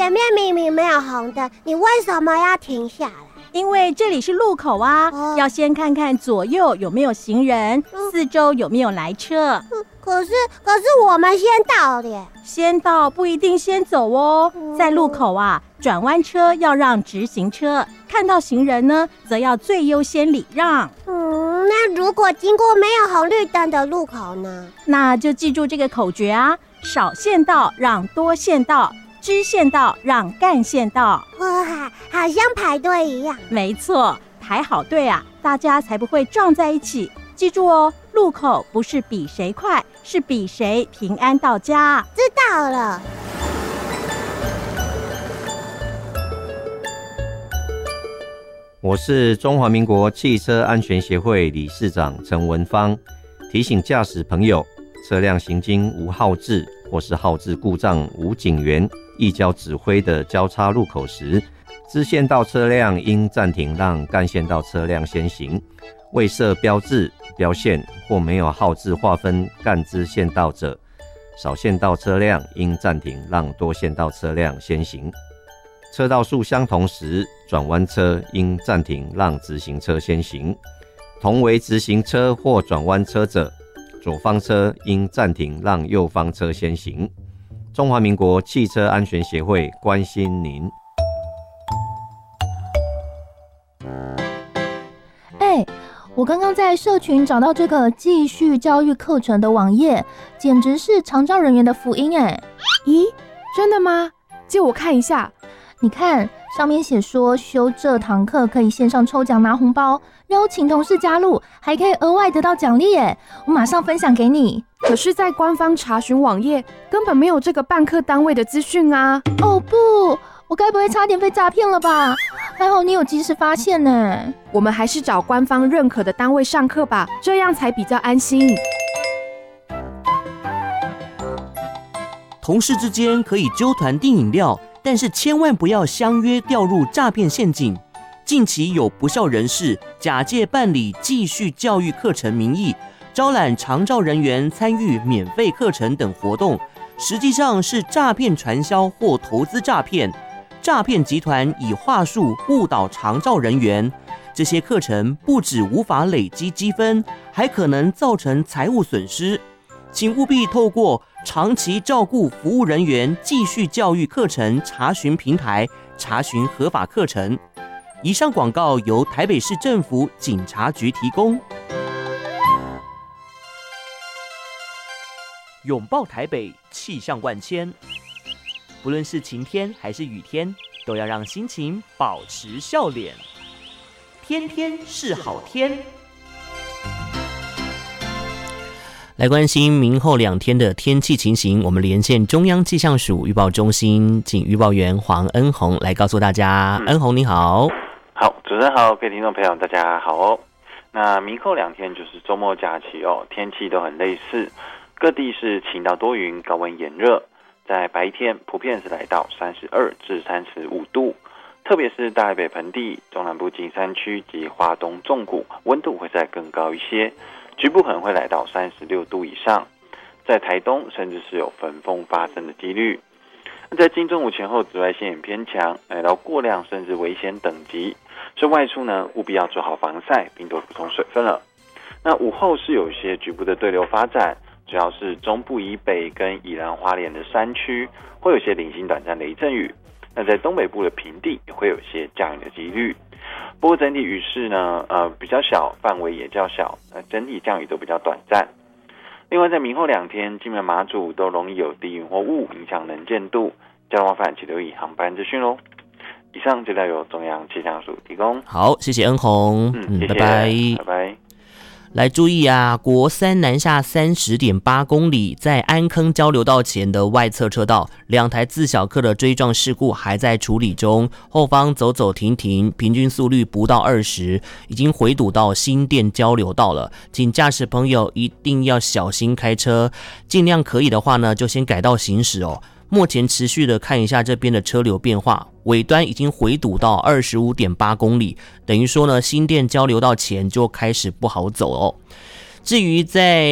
前面明明没有红灯，你为什么要停下来？ 因为这里是路口啊，要先看看左右有没有行人，四周有没有来车。 可是我们先到的耶。 先到不一定先走哦，在路口啊，转弯车要让直行车，看到行人呢，则要最优先礼让。 那如果经过没有红绿灯的路口呢？ 那就记住这个口诀啊，少线道让多线道，支线道让干线道。 哇，好像排队一样。 没错，排好队啊，大家才不会撞在一起。记住哦，路口不是比谁快，是比谁平安到家。 知道了。 我是中华民国汽车安全协会理事长陈文芳，提醒驾驶朋友，车辆行经无号志或是号志故障无警员一交指挥的交叉路口时，支线道车辆应暂停让干线道车辆先行。未设标志、标线或没有号志划分干支线道者，少线道车辆应暂停让多线道车辆先行。车道数相同时，转弯车应暂停让直行车先行。同为直行车或转弯车者，左方车应暂停让右方车先行。中华民国汽车安全协会关心您。 我刚刚在社群找到这个继续教育课程的网页，简直是长照人员的福音哎！ 咦，真的吗？借我看一下。 你看上面写说，修这堂课可以线上抽奖拿红包，邀请同事加入，还可以额外得到奖励耶！我马上分享给你。 可是，在官方查询网页根本没有这个办课单位的资讯啊！ 哦不，我该不会差点被诈骗了吧？还好你有及时发现呢。 我们还是找官方认可的单位上课吧，这样才比较安心。 同事之间可以揪团订饮料，但是千万不要相约掉入诈骗陷阱。近期有不肖人士假借办理继续教育课程名义，招揽长照人员参与免费课程等活动，实际上是诈骗传销或投资诈骗。诈骗集团以话术误导长照人员，这些课程不只无法累积积分，还可能造成财务损失。请务必透过长期照顾服务人员继续教育课程查询平台查询合法课程。以上广告由台北市政府警察局提供。拥抱台北，气象万千。不论是晴天还是雨天，都要让心情保持笑脸。天天是好天。来关心明后2天的天气情形，我们连线中央气象署预报中心，请预报员黄恩宏来告诉大家。恩宏你好。 好，主持人好，各位听众朋友大家好哦。那明后2天就是周末假期哦，天气都很类似，各地是晴到多云，高温炎热。在白天普遍是来到32至35度，特别是大台北盆地、中南部近山区及花东纵谷，温度会再更高一些，局部可能会来到36度以上。在台东甚至是有焚风发生的几率。在今中午前后，紫外线也偏强，来到过量甚至危险等级，所以外出呢务必要做好防晒，并多补充水分了。那午后是有一些局部的对流发展。主要是中部以北跟宜兰花莲的山区会有些零星短暂雷阵雨，那在东北部的平地也会有些降雨的几率。不过整体雨势呢比较小，范围也较小，整体降雨都比较短暂。另外在明后2天，金门马祖都容易有低云或雾影响能见度，交通往返请留意航班资讯咯。以上资料由中央气象署提供。 好，谢谢恩宏， 谢谢， 拜拜， 拜拜。 来注意啊，国三南下30.8公里，在安坑交流道前的外侧车道，2台自小客的追撞事故还在处理中，后方走走停停，平均速率不到20，已经回堵到新店交流道了，请驾驶朋友一定要小心开车，尽量可以的话呢，就先改道行驶哦。目前持续的看一下这边的车流变化，尾端已经回堵到25.8公里，等于说呢，新店交流道前就开始不好走哦。至于在